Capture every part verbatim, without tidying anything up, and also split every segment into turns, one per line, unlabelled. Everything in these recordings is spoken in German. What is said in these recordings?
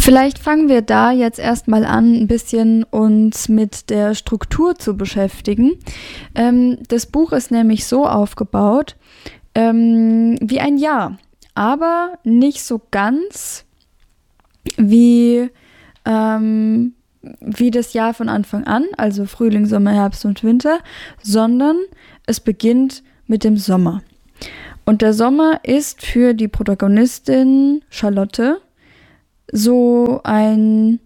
Vielleicht fangen wir da jetzt erstmal an, ein bisschen uns mit der Struktur zu beschäftigen. Ähm, das Buch ist nämlich so aufgebaut ähm, wie ein Jahr, aber nicht so ganz wie, ähm, wie das Jahr von Anfang an, also Frühling, Sommer, Herbst und Winter, sondern es beginnt mit dem Sommer. Und der Sommer ist für die Protagonistin Charlotte so ein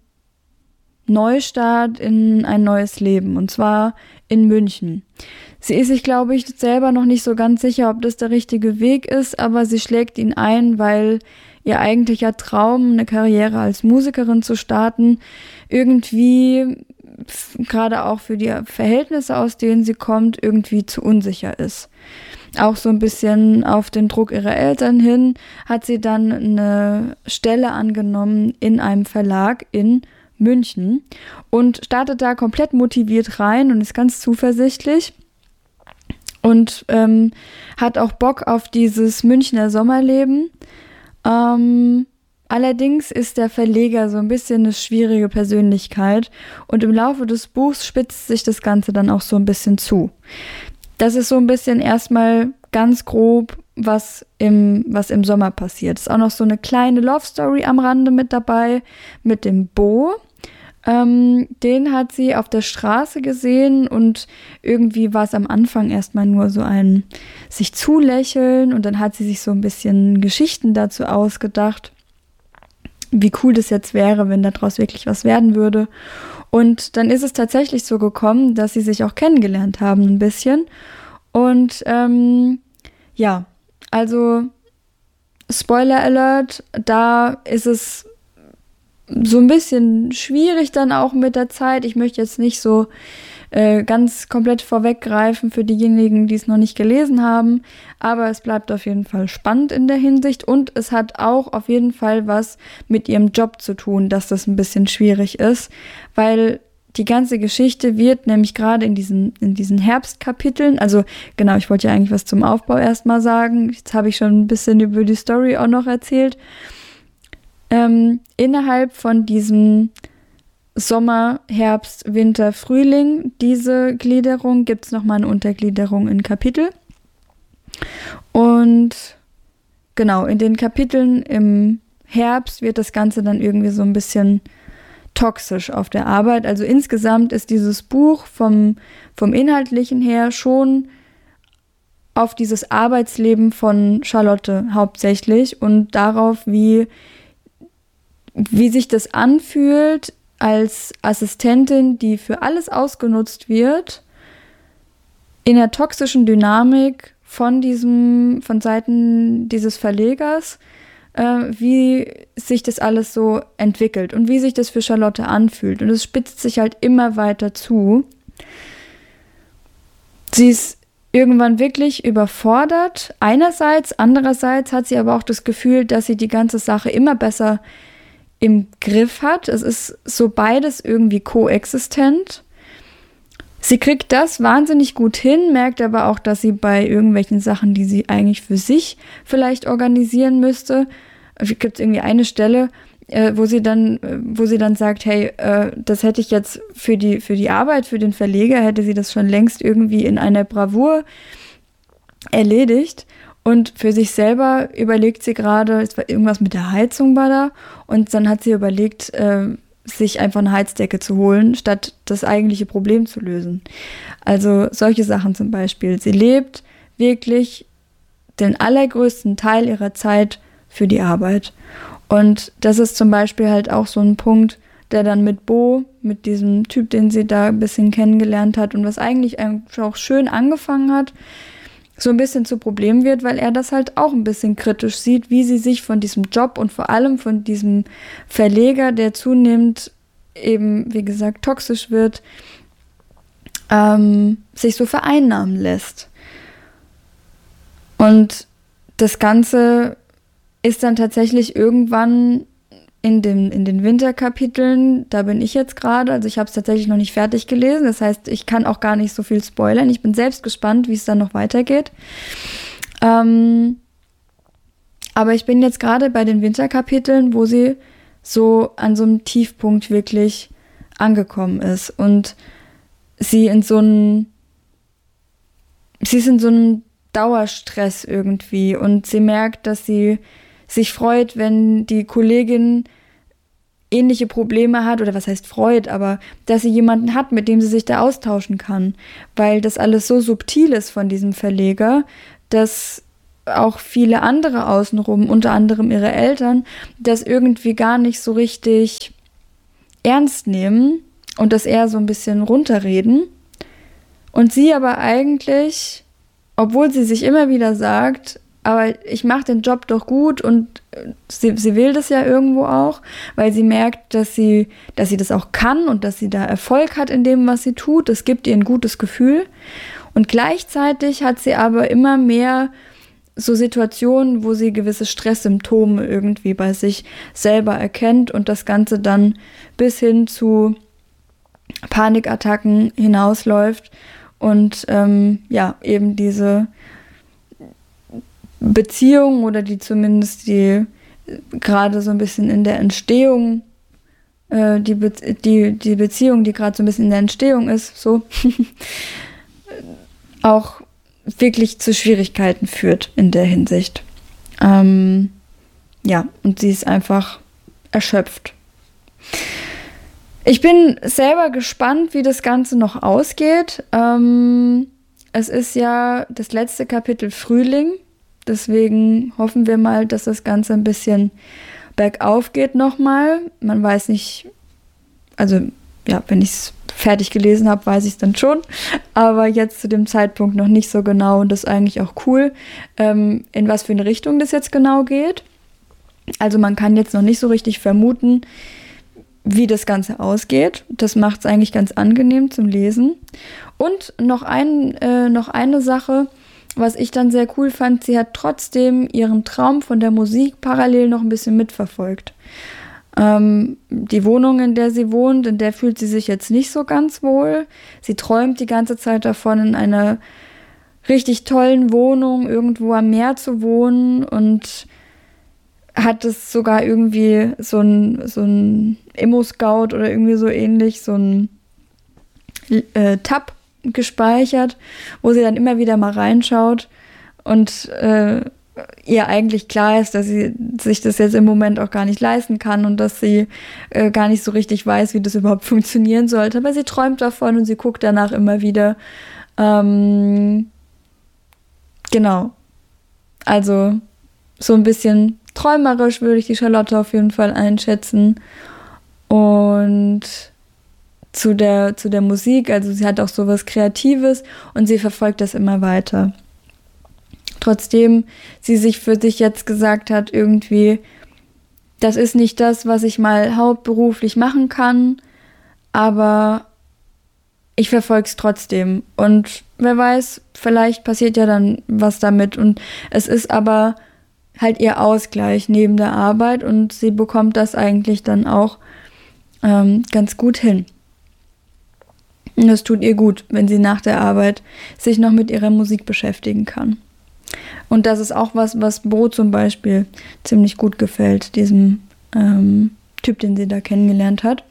Neustart in ein neues Leben, und zwar in München. Sie ist sich, glaube ich, selber noch nicht so ganz sicher, ob das der richtige Weg ist, aber sie schlägt ihn ein, weil ihr eigentlicher Traum, eine Karriere als Musikerin zu starten, irgendwie, gerade auch für die Verhältnisse, aus denen sie kommt, irgendwie zu unsicher ist. Auch so ein bisschen auf den Druck ihrer Eltern hin hat sie dann eine Stelle angenommen in einem Verlag in München und startet da komplett motiviert rein und ist ganz zuversichtlich und ähm, hat auch Bock auf dieses Münchner Sommerleben. Ähm, allerdings ist der Verleger so ein bisschen eine schwierige Persönlichkeit und im Laufe des Buchs spitzt sich das Ganze dann auch so ein bisschen zu. Das ist so ein bisschen erstmal ganz grob, was im, was im Sommer passiert. Es ist auch noch so eine kleine Love-Story am Rande mit dabei, mit dem Bo. Ähm, den hat sie auf der Straße gesehen und irgendwie war es am Anfang erstmal nur so ein sich zulächeln und dann hat sie sich so ein bisschen Geschichten dazu ausgedacht, wie cool das jetzt wäre, wenn daraus wirklich was werden würde. Und dann ist es tatsächlich so gekommen, dass sie sich auch kennengelernt haben ein bisschen. Und ähm, ja, also Spoiler Alert, da ist es so ein bisschen schwierig dann auch mit der Zeit. Ich möchte jetzt nicht so äh, ganz komplett vorweggreifen für diejenigen, die es noch nicht gelesen haben, aber es bleibt auf jeden Fall spannend in der Hinsicht und es hat auch auf jeden Fall was mit ihrem Job zu tun, dass das ein bisschen schwierig ist, weil die ganze Geschichte wird nämlich gerade in diesen, in diesen Herbstkapiteln, also genau, ich wollte ja eigentlich was zum Aufbau erstmal sagen, jetzt habe ich schon ein bisschen über die Story auch noch erzählt. Ähm, innerhalb von diesem Sommer, Herbst, Winter, Frühling, diese Gliederung, gibt es nochmal eine Untergliederung in Kapitel. Und genau, in den Kapiteln im Herbst wird das Ganze dann irgendwie so ein bisschen toxisch auf der Arbeit. Also insgesamt ist dieses Buch vom, vom Inhaltlichen her schon auf dieses Arbeitsleben von Charlotte hauptsächlich und darauf, wie, wie sich das anfühlt als Assistentin, die für alles ausgenutzt wird, in der toxischen Dynamik von diesem, von Seiten dieses Verlegers, äh, wie sich das alles so entwickelt und wie sich das für Charlotte anfühlt. Und es spitzt sich halt immer weiter zu. Sie ist irgendwann wirklich überfordert, einerseits, andererseits hat sie aber auch das Gefühl, dass sie die ganze Sache immer besser im Griff hat. Es ist so beides irgendwie koexistent. Sie kriegt das wahnsinnig gut hin, merkt aber auch, dass sie bei irgendwelchen Sachen, die sie eigentlich für sich vielleicht organisieren müsste, gibt es irgendwie eine Stelle, äh, wo sie dann, wo sie dann sagt, hey, äh, das hätte ich jetzt für die, für die Arbeit, für den Verleger, hätte sie das schon längst irgendwie in einer Bravour erledigt. Und für sich selber überlegt sie gerade, es war irgendwas mit der Heizung war da, und dann hat sie überlegt, äh, sich einfach eine Heizdecke zu holen, statt das eigentliche Problem zu lösen. Also solche Sachen zum Beispiel. Sie lebt wirklich den allergrößten Teil ihrer Zeit für die Arbeit. Und das ist zum Beispiel halt auch so ein Punkt, der dann mit Bo, mit diesem Typ, den sie da ein bisschen kennengelernt hat und was eigentlich auch schön angefangen hat, so ein bisschen zu Problem wird, weil er das halt auch ein bisschen kritisch sieht, wie sie sich von diesem Job und vor allem von diesem Verleger, der zunehmend eben, wie gesagt, toxisch wird, ähm, sich so vereinnahmen lässt. Und das Ganze ist dann tatsächlich irgendwann in, dem, in den Winterkapiteln, da bin ich jetzt gerade, also ich habe es tatsächlich noch nicht fertig gelesen, das heißt, ich kann auch gar nicht so viel spoilern. Ich bin selbst gespannt, wie es dann noch weitergeht. Ähm, aber ich bin jetzt gerade bei den Winterkapiteln, wo sie so an so einem Tiefpunkt wirklich angekommen ist und sie in so einem, sie ist in so einem Dauerstress irgendwie und sie merkt, dass sie sich freut, wenn die Kollegin ähnliche Probleme hat, oder was heißt freut, aber dass sie jemanden hat, mit dem sie sich da austauschen kann, weil das alles so subtil ist von diesem Verleger, dass auch viele andere außenrum, unter anderem ihre Eltern, das irgendwie gar nicht so richtig ernst nehmen und das eher so ein bisschen runterreden. Und sie aber eigentlich, obwohl sie sich immer wieder sagt, aber ich mache den Job doch gut und sie, sie will das ja irgendwo auch, weil sie merkt, dass sie, dass sie das auch kann und dass sie da Erfolg hat in dem, was sie tut. Das gibt ihr ein gutes Gefühl. Und gleichzeitig hat sie aber immer mehr so Situationen, wo sie gewisse Stresssymptome irgendwie bei sich selber erkennt und das Ganze dann bis hin zu Panikattacken hinausläuft und ähm, ja, eben diese Beziehung oder die zumindest die gerade so ein bisschen in der Entstehung, äh, die, Be- die, die Beziehung, die gerade so ein bisschen in der Entstehung ist, so auch wirklich zu Schwierigkeiten führt in der Hinsicht. Ähm, ja, und sie ist einfach erschöpft. Ich bin selber gespannt, wie das Ganze noch ausgeht. Ähm, es ist ja das letzte Kapitel Frühling. Deswegen hoffen wir mal, dass das Ganze ein bisschen bergauf geht nochmal. Man weiß nicht, also ja, wenn ich es fertig gelesen habe, weiß ich es dann schon. Aber jetzt zu dem Zeitpunkt noch nicht so genau und das ist eigentlich auch cool, ähm, in was für eine Richtung das jetzt genau geht. Also man kann jetzt noch nicht so richtig vermuten, wie das Ganze ausgeht. Das macht es eigentlich ganz angenehm zum Lesen. Und noch, ein, äh, noch eine Sache, was ich dann sehr cool fand, sie hat trotzdem ihren Traum von der Musik parallel noch ein bisschen mitverfolgt. Ähm, die Wohnung, in der sie wohnt, in der fühlt sie sich jetzt nicht so ganz wohl. Sie träumt die ganze Zeit davon, in einer richtig tollen Wohnung irgendwo am Meer zu wohnen und hat es sogar irgendwie so ein, so ein Immo-Scout oder irgendwie so ähnlich, so ein äh, Tab gespeichert, wo sie dann immer wieder mal reinschaut und äh, ihr eigentlich klar ist, dass sie sich das jetzt im Moment auch gar nicht leisten kann und dass sie äh, gar nicht so richtig weiß, wie das überhaupt funktionieren sollte. Aber sie träumt davon und sie guckt danach immer wieder. Ähm, genau. Also so ein bisschen träumerisch würde ich die Charlotte auf jeden Fall einschätzen. Und zu der, zu der Musik, also sie hat auch sowas Kreatives und sie verfolgt das immer weiter. Trotzdem sie sich für sich jetzt gesagt hat, irgendwie, das ist nicht das, was ich mal hauptberuflich machen kann, aber ich verfolge es trotzdem. Und wer weiß, vielleicht passiert ja dann was damit. Und es ist aber halt ihr Ausgleich neben der Arbeit und sie bekommt das eigentlich dann auch ähm, ganz gut hin. Und das tut ihr gut, wenn sie nach der Arbeit sich noch mit ihrer Musik beschäftigen kann. Und das ist auch was, was Bo zum Beispiel ziemlich gut gefällt, diesem ähm, Typ, den sie da kennengelernt hat.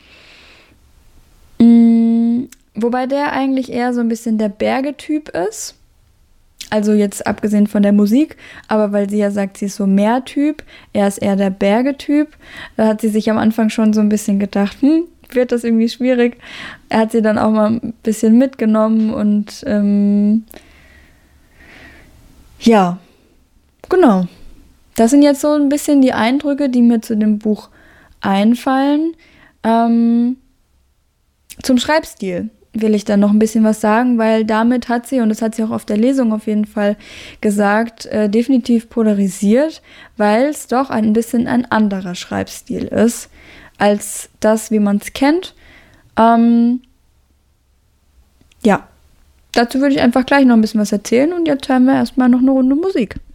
Mhm, wobei der eigentlich eher so ein bisschen der Berge-Typ ist. Also jetzt abgesehen von der Musik, aber weil sie ja sagt, sie ist so Meer-Typ, er ist eher der Berge-Typ. Da hat sie sich am Anfang schon so ein bisschen gedacht, hm, wird das irgendwie schwierig. Er hat sie dann auch mal ein bisschen mitgenommen und ähm, ja, genau. Das sind jetzt so ein bisschen die Eindrücke, die mir zu dem Buch einfallen. Ähm, zum Schreibstil will ich dann noch ein bisschen was sagen, weil damit hat sie, und das hat sie auch auf der Lesung auf jeden Fall gesagt, äh, definitiv polarisiert, weil es doch ein bisschen ein anderer Schreibstil ist, als das, wie man es kennt. Ähm, ja, dazu würde ich einfach gleich noch ein bisschen was erzählen und jetzt hören wir erstmal noch eine Runde Musik.